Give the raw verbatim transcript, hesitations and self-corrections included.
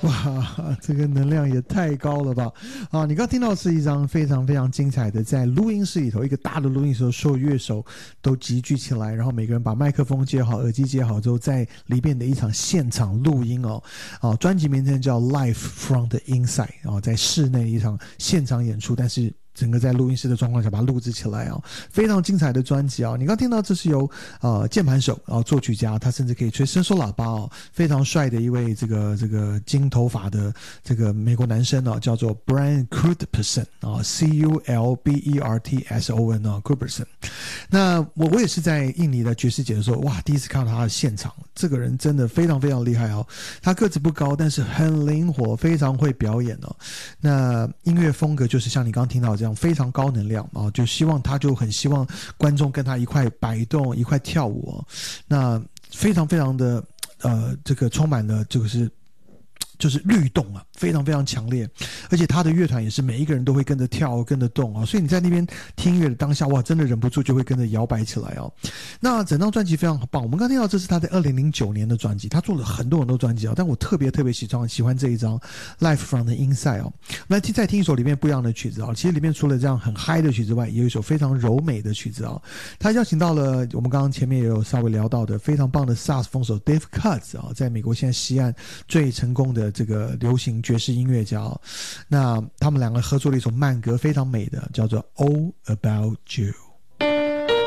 哇，这个能量也太高了吧！啊，你刚听到是一张非常非常精彩的，在录音室里头，一个大的录音室，所有乐手都集聚起来，然后每个人把麦克风接好，耳机接好之后，在里面的一场现场录音哦。啊，专辑名称叫 Live from the Inside 啊，在室内一场现场演出，但是整个在录音室的状况下把它录制起来啊，非常精彩的专辑啊！你刚听到这是由呃键盘手啊作曲家，他甚至可以吹伸缩喇叭哦，非常帅的一位这个这个金头发的这个美国男生啊，叫做 Brian Culbertson 啊 ，C U L B E R T S O N 啊 ，Culbertson。那我我也是在印尼的爵士节的时候，哇，第一次看到他的现场，这个人真的非常非常厉害哦。他个子不高，但是很灵活，非常会表演哦。那音乐风格就是像你刚刚听到这样非常高能量啊，就希望他就很希望观众跟他一块摆动，一块跳舞哦。那非常非常的呃，这个充满了就是就是律动啊，非常非常强烈，而且他的乐团也是每一个人都会跟着跳跟着动啊，所以你在那边听音乐的当下，哇，真的忍不住就会跟着摇摆起来哦。那整张专辑非常棒，我们刚听到这是他在二零零九年的专辑，他做了很多很多专辑啊，但我特别特别喜欢喜欢这一张 Live from the Inside 哦。那再听一首里面不一样的曲子啊，其实里面除了这样很嗨的曲子外，也有一首非常柔美的曲子啊。他邀请到了我们刚刚前面也有稍微聊到的非常棒的萨克斯风手 Dave Katz 啊，在美国现在西岸最成功的这个流行爵士音乐家哦。那他们两个合作了一首慢歌，非常美的，叫做 All About You。